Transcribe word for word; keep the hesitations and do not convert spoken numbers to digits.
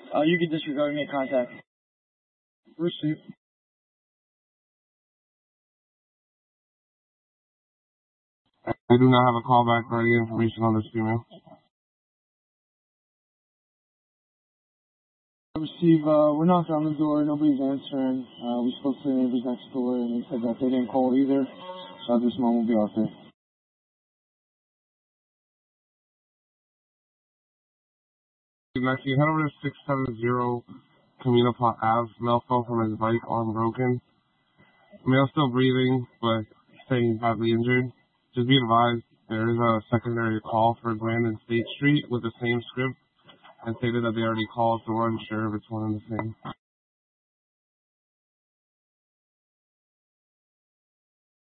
Uh, you can disregard me contact. Receive. I do not have a callback or any information on this female. I receive, uh, we're knocking on the door, nobody's answering. Uh, we spoke to the neighbors next door and they said that they didn't call either. So at this moment we'll be off there. Next, you head over to six seven zero Communipaw Ave. Male fell from his bike, arm broken. Male still breathing, but staying badly injured. Just be advised, there is a secondary call for Grandin State Street with the same script and stated that they already called, so we're unsure if it's one and the same.